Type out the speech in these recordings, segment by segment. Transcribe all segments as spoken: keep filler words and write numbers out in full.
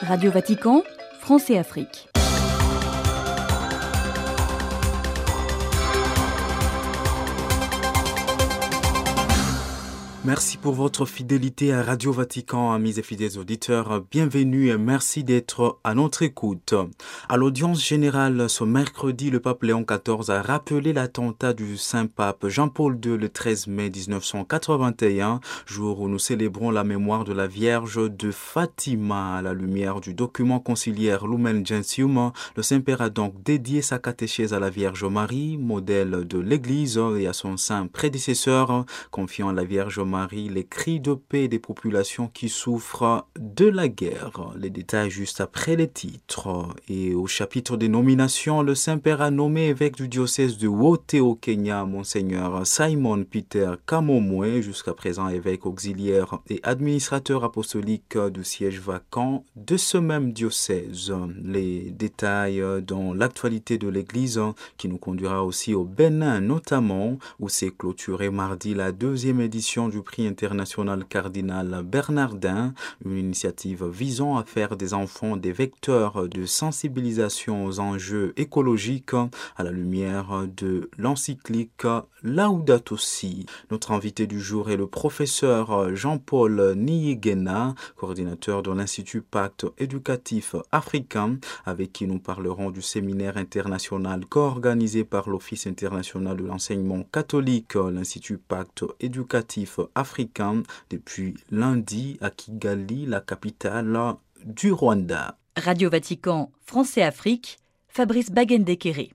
Radio Vatican, France et Afrique. Merci pour votre fidélité à Radio Vatican, amis et fidèles auditeurs. Bienvenue et merci d'être à notre écoute. À l'audience générale ce mercredi, le pape Léon quatorze a rappelé l'attentat du Saint-Pape Jean-Paul deux le treize mai dix-neuf cent quatre-vingt-un, jour où nous célébrons la mémoire de la Vierge de Fatima. À la lumière du document conciliaire Lumen Gentium, le Saint-Père a donc dédié sa catéchèse à la Vierge Marie, modèle de l'Église, et à son saint prédécesseur, confiant à la Vierge Marie Marie, les cris de paix des populations qui souffrent de la guerre. Les détails juste après les titres. Et au chapitre des nominations, le Saint-Père a nommé évêque du diocèse de Wote au Kenya, Monseigneur Simon Peter Kamomwe, jusqu'à présent évêque auxiliaire et administrateur apostolique du siège vacant de ce même diocèse. Les détails dans l'actualité de l'Église qui nous conduira aussi au Bénin notamment, où s'est clôturée mardi la deuxième édition du prix international cardinal Bernardin, une initiative visant à faire des enfants des vecteurs de sensibilisation aux enjeux écologiques à la lumière de l'encyclique Laudato Si. Notre invité du jour est le professeur Jean-Paul Niyigena, coordinateur de l'Institut Pacte éducatif africain, avec qui nous parlerons du séminaire international co-organisé par l'Office international de l'enseignement catholique, l'Institut Pacte éducatif africain, depuis lundi à Kigali, la capitale du Rwanda. Radio Vatican, France et Afrique, Fabrice Bagendekere.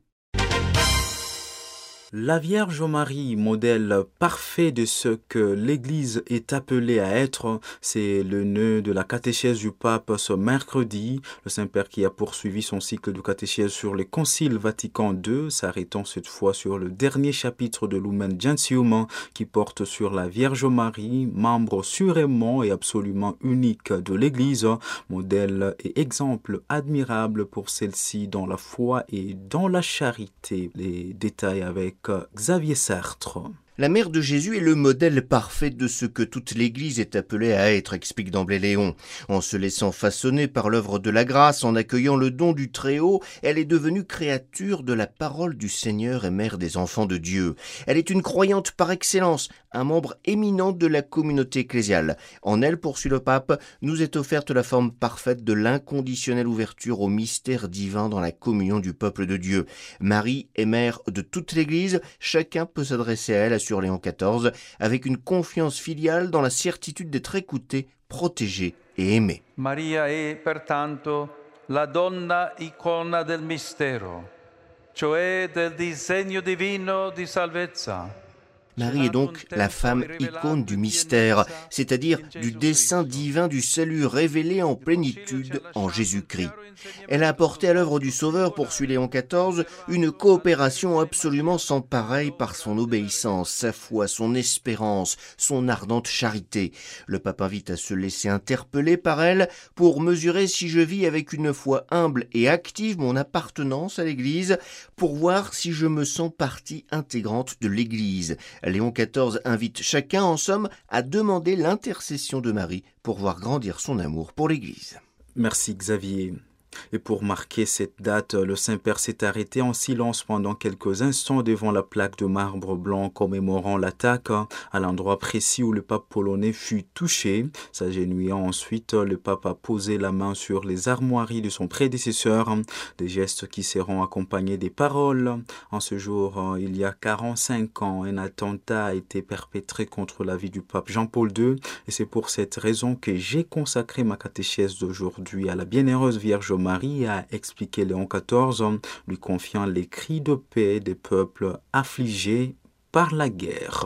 La Vierge Marie, modèle parfait de ce que l'Église est appelée à être, c'est le nœud de la catéchèse du pape ce mercredi. Le Saint-Père qui a poursuivi son cycle de catéchèse sur les conciles Vatican deux, s'arrêtant cette fois sur le dernier chapitre de Lumen Gentium qui porte sur la Vierge Marie, membre sûrement et absolument unique de l'Église, modèle et exemple admirable pour celle-ci dans la foi et dans la charité. Les détails avec Xavier Sartre. La mère de Jésus est le modèle parfait de ce que toute l'Église est appelée à être, explique d'emblée Léon. En se laissant façonner par l'œuvre de la grâce, en accueillant le don du Très-Haut, elle est devenue créature de la parole du Seigneur et mère des enfants de Dieu. Elle est une croyante par excellence, un membre éminent de la communauté ecclésiale. En elle, poursuit le pape, nous est offerte la forme parfaite de l'inconditionnelle ouverture au mystère divin dans la communion du peuple de Dieu. Marie est mère de toute l'Église, chacun peut s'adresser à elle, sur Léon quatorze, avec une confiance filiale dans la certitude d'être écouté, protégé et aimé. Maria è pertanto la donna icona del mistero, cioè del disegno divino di salvezza. Marie est donc la femme icône du mystère, c'est-à-dire du dessein divin du salut révélé en plénitude en Jésus-Christ. Elle a apporté à l'œuvre du Sauveur, poursuit Léon quatorze, une coopération absolument sans pareille par son obéissance, sa foi, son espérance, son ardente charité. Le pape invite à se laisser interpeller par elle pour mesurer si je vis avec une foi humble et active mon appartenance à l'Église, pour voir si je me sens partie intégrante de l'Église. Léon quatorze invite chacun, en somme, à demander l'intercession de Marie pour voir grandir son amour pour l'Église. Merci Xavier. Et pour marquer cette date, le Saint-Père s'est arrêté en silence pendant quelques instants devant la plaque de marbre blanc commémorant l'attaque à l'endroit précis où le pape polonais fut touché. S'agenouillant ensuite, le pape a posé la main sur les armoiries de son prédécesseur, des gestes qui seront accompagnés des paroles. En ce jour, il y a quarante-cinq ans, un attentat a été perpétré contre la vie du pape Jean-Paul deux, et c'est pour cette raison que j'ai consacré ma catéchèse d'aujourd'hui à la bienheureuse Vierge Marie, a expliqué Léon quatorze, lui confiant les cris de paix des peuples affligés par la guerre.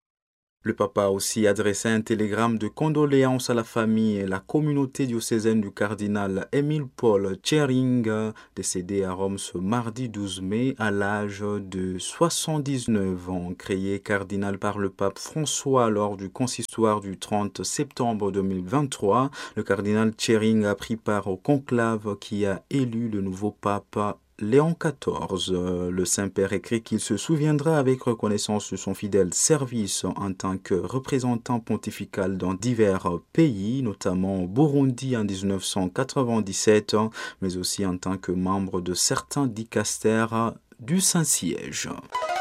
Le papa a aussi adressé un télégramme de condoléances à la famille et la communauté diocésaine du cardinal Émile Paul Tschering, décédé à Rome ce mardi douze mai à l'âge de soixante-dix-neuf ans. Créé cardinal par le pape François lors du consistoire du trente septembre deux mille vingt-trois, le cardinal Tschering a pris part au conclave qui a élu le nouveau pape Léon quatorze. Le Saint-Père écrit qu'il se souviendra avec reconnaissance de son fidèle service en tant que représentant pontifical dans divers pays, notamment au Burundi en dix-neuf cent quatre-vingt-dix-sept, mais aussi en tant que membre de certains dicastères du Saint-Siège.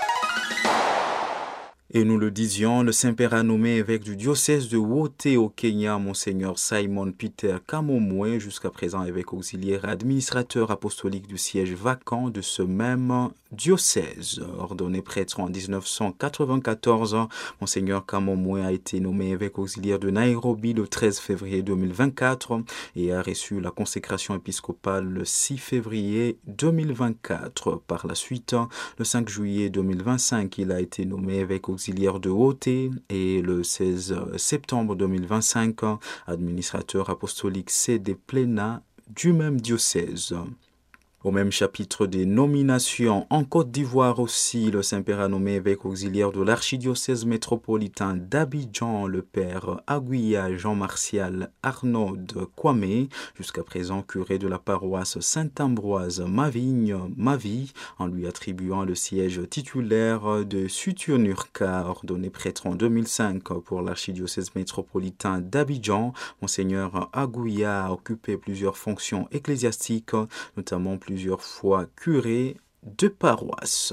Et nous le disions, le Saint-Père a nommé évêque du diocèse de Wote au Kenya, Monseigneur Simon Peter Kamomwe, jusqu'à présent évêque auxiliaire et administrateur apostolique du siège vacant de ce même diocèse. Ordonné prêtre en dix-neuf cent quatre-vingt-quatorze, Monseigneur Kamomwe a été nommé évêque auxiliaire de Nairobi le treize février deux mille vingt-quatre et a reçu la consécration épiscopale le six février deux mille vingt-quatre. Par la suite, le cinq juillet deux mille vingt-cinq, il a été nommé évêque auxiliaire de Wote et le seize septembre deux mille vingt-cinq, administrateur apostolique C D Plena du même diocèse. Au même chapitre des nominations, en Côte d'Ivoire aussi, le Saint-Père a nommé évêque auxiliaire de l'archidiocèse métropolitain d'Abidjan, le père Aguiya Jean-Martial Arnaud Kwame, jusqu'à présent curé de la paroisse Saint-Ambroise Mavigne, Mavi, en lui attribuant le siège titulaire de Sutur-Nurka, ordonné prêtre en deux mille cinq pour l'archidiocèse métropolitain d'Abidjan. Monseigneur Aguiya a occupé plusieurs fonctions ecclésiastiques, notamment plusieurs fois curé de paroisse.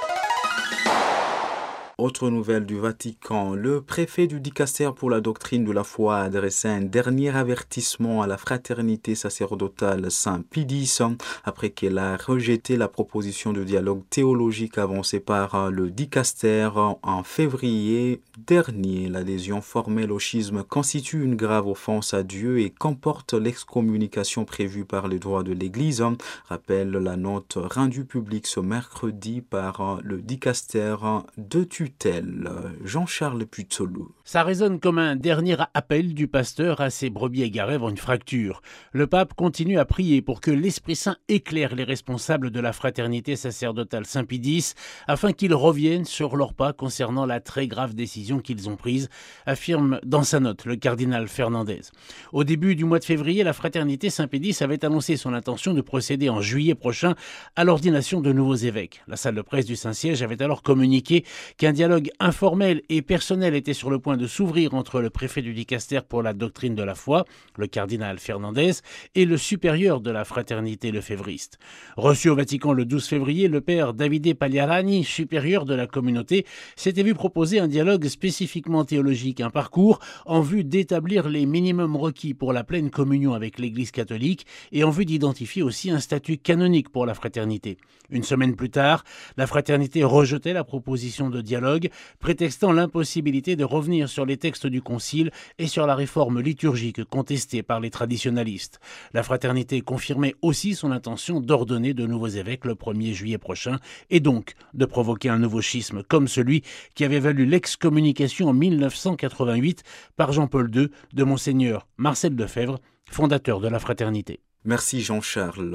Autre nouvelle du Vatican, le préfet du dicastère pour la doctrine de la foi a adressé un dernier avertissement à la fraternité sacerdotale Saint-Pédis après qu'elle a rejeté la proposition de dialogue théologique avancée par le dicastère en février dernier. L'adhésion formelle au schisme constitue une grave offense à Dieu et comporte l'excommunication prévue par les droits de l'Église, rappelle la note rendue publique ce mercredi par le dicastère de tutelle. Jean-Charles Putolo. Ça résonne comme un dernier appel du pasteur à ses brebis égarées vers une fracture. Le pape continue à prier pour que l'Esprit Saint éclaire les responsables de la fraternité sacerdotale Saint-Pédis afin qu'ils reviennent sur leurs pas concernant la très grave décision qu'ils ont prise, affirme dans sa note le cardinal Fernandez. Au début du mois de février, la fraternité Saint-Pédis avait annoncé son intention de procéder en juillet prochain à l'ordination de nouveaux évêques. La salle de presse du Saint-Siège avait alors communiqué qu'un dialogue informel et personnel était sur le point de s'ouvrir entre le préfet du dicastère pour la doctrine de la foi, le cardinal Fernandez, et le supérieur de la fraternité lefévriste. Reçu au Vatican le douze février, le père Davide Pagliarani, supérieur de la communauté, s'était vu proposer un dialogue spécifiquement théologique, un parcours en vue d'établir les minimums requis pour la pleine communion avec l'Église catholique et en vue d'identifier aussi un statut canonique pour la fraternité. Une semaine plus tard, la fraternité rejetait la proposition de dialogue, prétextant l'impossibilité de revenir sur les textes du Concile et sur la réforme liturgique contestée par les traditionalistes. La fraternité confirmait aussi son intention d'ordonner de nouveaux évêques le premier juillet prochain et donc de provoquer un nouveau schisme comme celui qui avait valu l'excommunication en mille neuf cent quatre-vingt-huit par Jean-Paul deux de Monseigneur Marcel Lefebvre, fondateur de la fraternité. Merci Jean-Charles.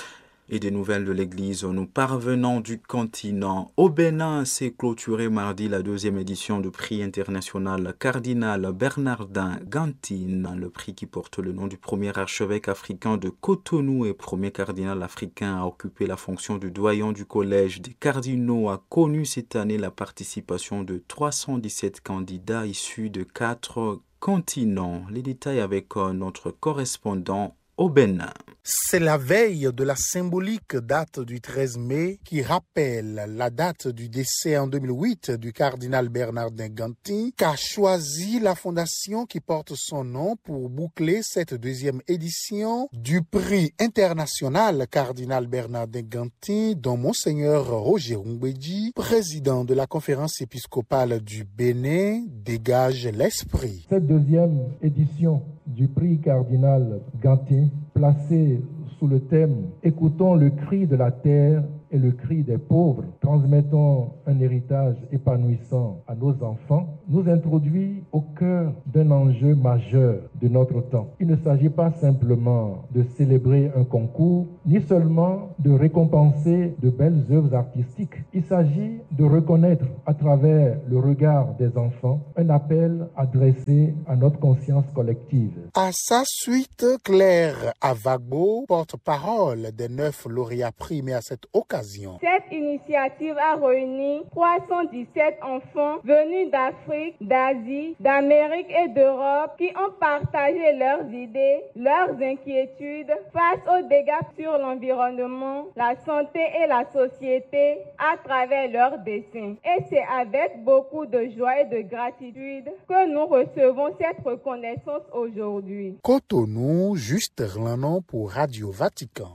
Et des nouvelles de l'Église, nous parvenons du continent. Au Bénin s'est clôturé mardi la deuxième édition du prix international Cardinal Bernardin Gantine, le prix qui porte le nom du premier archevêque africain de Cotonou et premier cardinal africain à occuper la fonction de doyen du collège des cardinaux, a connu cette année la participation de trois cent dix-sept candidats issus de quatre continents. Les détails avec notre correspondant au Bénin. C'est la veille de la symbolique date du treize mai qui rappelle la date du décès en deux mille huit du cardinal Bernardin Gantine qu'a choisi la fondation qui porte son nom pour boucler cette deuxième édition du prix international Cardinal Bernardin Gantine dont Monseigneur Roger Ngwedji, président de la conférence épiscopale du Bénin, dégage l'esprit. Cette deuxième édition du prix Cardinal Gantine, placée sous le thème « Écoutons le cri de la terre et le cri des pauvres, transmettons un héritage épanouissant à nos enfants, nous introduit au cœur d'un enjeu majeur de notre temps. Il ne s'agit pas simplement de célébrer un concours, ni seulement de récompenser de belles œuvres artistiques. Il s'agit de reconnaître à travers le regard des enfants un appel adressé à notre conscience collective. À sa suite, Claire Avagbo, porte-parole des neuf lauréats primés à cette occasion. Cette initiative a réuni trois cent dix-sept enfants venus d'Afrique, d'Asie, d'Amérique et d'Europe qui ont partagé leurs idées, leurs inquiétudes face aux dégâts sur l'environnement, la santé et la société à travers leurs dessins. Et c'est avec beaucoup de joie et de gratitude que nous recevons cette reconnaissance aujourd'hui. Cotonou, Juste Rlanon pour Radio Vatican.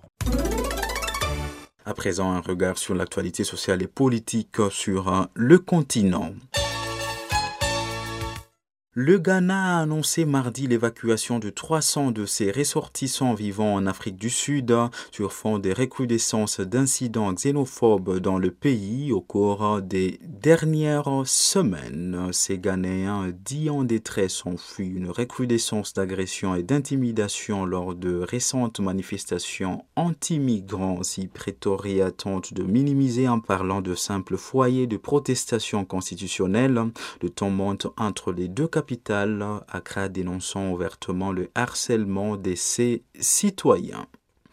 À présent, un regard sur l'actualité sociale et politique sur euh, le continent. Le Ghana a annoncé mardi l'évacuation de trois cents de ses ressortissants vivant en Afrique du Sud sur fond des recrudescences d'incidents xénophobes dans le pays au cours des dernières semaines. Ces Ghanéens dits en détresse ont fui une recrudescence d'agressions et d'intimidation lors de récentes manifestations anti-migrants. Si Pretoria tente de minimiser en parlant de simples foyers de protestation constitutionnelle, le ton monte entre les deux capitales. Accra dénonçant ouvertement le harcèlement de ses citoyens.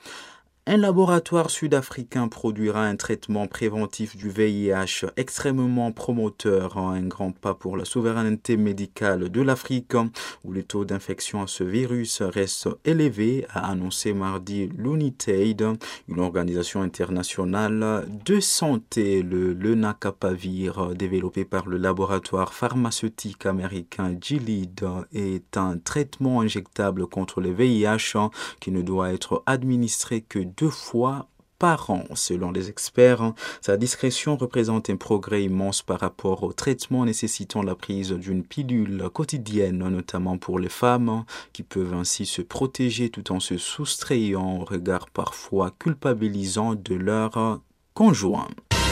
Un laboratoire sud-africain produira un traitement préventif du V I H extrêmement promoteur, un grand pas pour la souveraineté médicale de l'Afrique, où le taux d'infection à ce virus reste élevé, a annoncé mardi l'Unitaid, une organisation internationale de santé. Le lenacapavir, développé par le laboratoire pharmaceutique américain Gilead, est un traitement injectable contre le V I H qui ne doit être administré que deux fois par an. Selon les experts, sa discrétion représente un progrès immense par rapport au traitement nécessitant la prise d'une pilule quotidienne, notamment pour les femmes, qui peuvent ainsi se protéger tout en se soustrayant au regard parfois culpabilisant de leur conjoint.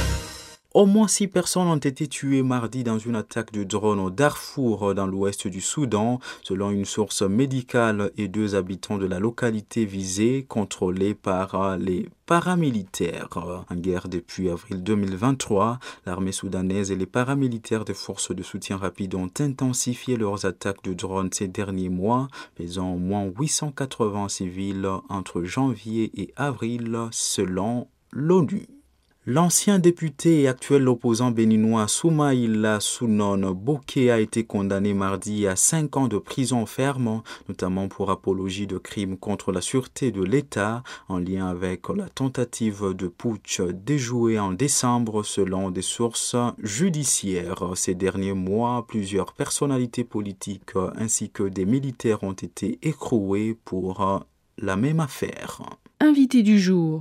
Au moins six personnes ont été tuées mardi dans une attaque de drone au Darfour, dans l'ouest du Soudan, selon une source médicale, et deux habitants de la localité visée, contrôlés par les paramilitaires. En guerre depuis avril deux mille vingt-trois, l'armée soudanaise et les paramilitaires des forces de soutien rapide ont intensifié leurs attaques de drones ces derniers mois, faisant au moins huit cent quatre-vingts civils entre janvier et avril, selon l'ONU. L'ancien député et actuel opposant béninois Soumaïla Sounon Bokeh a été condamné mardi à cinq ans de prison ferme, notamment pour apologie de crimes contre la sûreté de l'État, en lien avec la tentative de putsch déjouée en décembre selon des sources judiciaires. Ces derniers mois, plusieurs personnalités politiques ainsi que des militaires ont été écroués pour la même affaire. Invité du jour.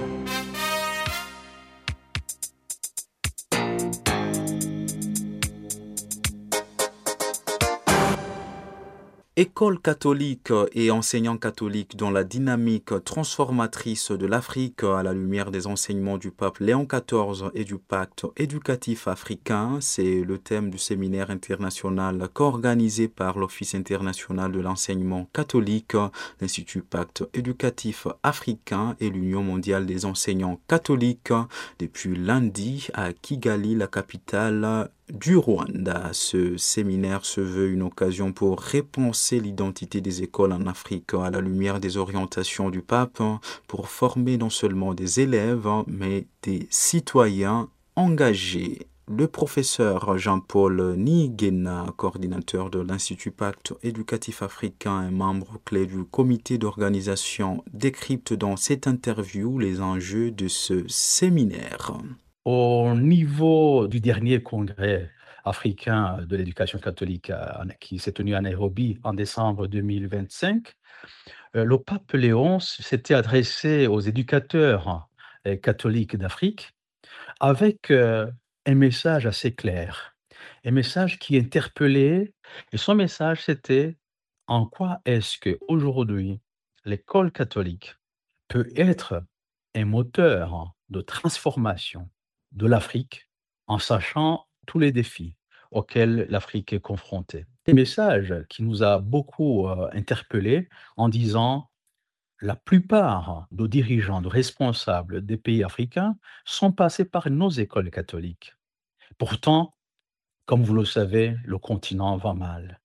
Écoles catholiques et enseignants catholiques dans la dynamique transformatrice de l'Afrique à la lumière des enseignements du pape Léon quatorze et du pacte éducatif africain, c'est le thème du séminaire international co-organisé par l'Office international de l'enseignement catholique, l'Institut Pacte éducatif africain et l'Union mondiale des enseignants catholiques depuis lundi à Kigali, la capitale du Rwanda. Ce séminaire se veut une occasion pour repenser l'identité des écoles en Afrique à la lumière des orientations du pape, pour former non seulement des élèves, mais des citoyens engagés. Le professeur Jean-Paul Nigena, coordinateur de l'Institut Pacte éducatif africain et membre clé du comité d'organisation, décrypte dans cette interview les enjeux de ce séminaire. Au niveau du dernier congrès africain de l'éducation catholique qui s'est tenu à Nairobi en décembre deux mille vingt-cinq, le pape Léon s'était adressé aux éducateurs catholiques d'Afrique avec un message assez clair, un message qui interpellait, et son message c'était: en quoi est-ce qu'aujourd'hui l'école catholique peut être un moteur de transformation de l'Afrique en sachant tous les défis auxquels l'Afrique est confrontée. Un message qui nous a beaucoup euh, interpellés en disant la plupart de dirigeants, de responsables des pays africains sont passés par nos écoles catholiques. Pourtant, comme vous le savez, le continent va mal.